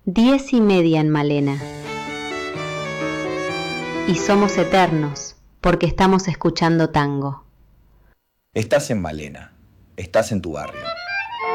10:30 en Malena. Y somos eternos porque estamos escuchando tango. Estás en Malena, estás en tu barrio.